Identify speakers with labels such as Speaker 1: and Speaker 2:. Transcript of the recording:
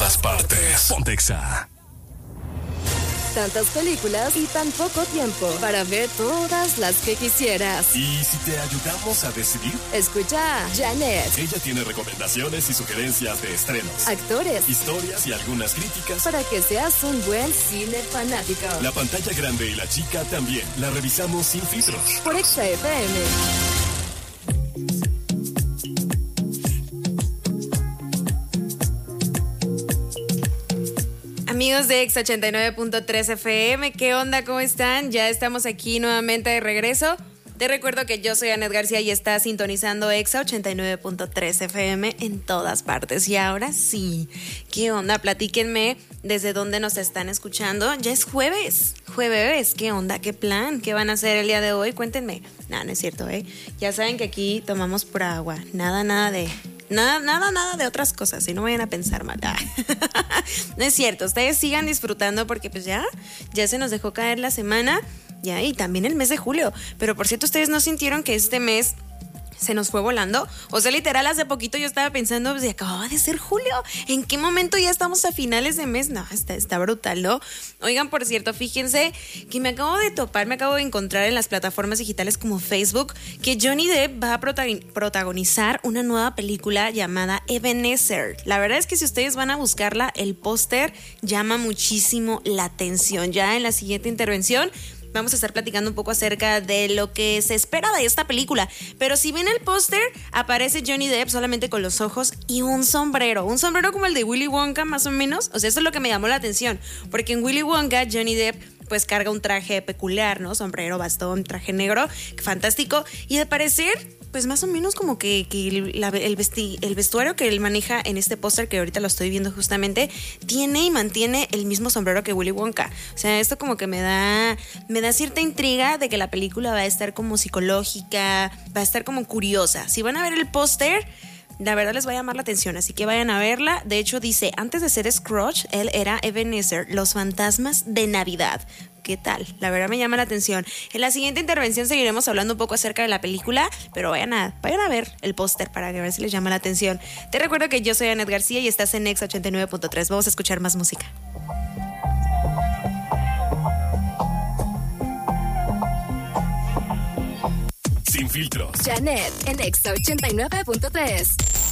Speaker 1: todas partes. Pontexa.
Speaker 2: Tantas películas y tan poco tiempo para ver todas las que quisieras.
Speaker 1: ¿Y si te ayudamos a decidir?
Speaker 2: Escucha a Janet.
Speaker 1: Ella tiene recomendaciones y sugerencias de estrenos,
Speaker 2: actores,
Speaker 1: historias y algunas críticas
Speaker 2: para que seas un buen cine fanático.
Speaker 1: La pantalla grande y la chica también la revisamos sin filtros.
Speaker 2: Por Exa FM.
Speaker 3: Amigos de Exa 89.3 FM, ¿qué onda? ¿Cómo están? Ya estamos aquí nuevamente de regreso. Te recuerdo que yo soy Anet García y está sintonizando Exa 89.3 FM en todas partes. Y ahora sí, ¿qué onda? Platíquenme desde dónde nos están escuchando. Ya es jueves, ¿qué onda? ¿Qué plan? ¿Qué van a hacer el día de hoy? Cuéntenme. No es cierto, ¿eh? Ya saben que aquí tomamos pura agua, nada de otras cosas, y no vayan a pensar mal. No es cierto, ustedes sigan disfrutando porque pues ya se nos dejó caer la semana, ya, y también el mes de julio. Pero por cierto, ¿ustedes no sintieron que este mes se nos fue volando? O sea, literal, hace poquito yo estaba pensando, pues acababa de ser julio, ¿en qué momento ya estamos a finales de mes? No, está brutal, ¿no? Oigan, por cierto, fíjense que me acabo de encontrar en las plataformas digitales como Facebook que Johnny Depp va a protagonizar una nueva película llamada Ebenezer. La verdad es que si ustedes van a buscarla, el póster llama muchísimo la atención. Ya en la siguiente intervención vamos a estar platicando un poco acerca de lo que se espera de esta película. Pero si ven el póster, aparece Johnny Depp solamente con los ojos y un sombrero como el de Willy Wonka, más o menos. O sea, eso es lo que me llamó la atención, porque en Willy Wonka Johnny Depp pues carga un traje peculiar, ¿no? Sombrero, bastón, traje negro, fantástico. Y de parecer, pues más o menos como que el vestuario que él maneja en este póster, que ahorita lo estoy viendo justamente, tiene y mantiene el mismo sombrero que Willy Wonka. O sea, esto como que me da cierta intriga de que la película va a estar como psicológica, va a estar como curiosa. Si van a ver el póster, la verdad les va a llamar la atención, así que vayan a verla. De hecho dice, antes de ser Scrooge, él era Ebenezer, los fantasmas de Navidad. ¿Qué tal? La verdad me llama la atención. En la siguiente intervención seguiremos hablando un poco acerca de la película, pero vayan a ver el póster para ver si les llama la atención. Te recuerdo que yo soy Anet García y estás en Exa 89.3. Vamos a escuchar más música.
Speaker 1: Sin filtros.
Speaker 2: Janet en Exa 89.3.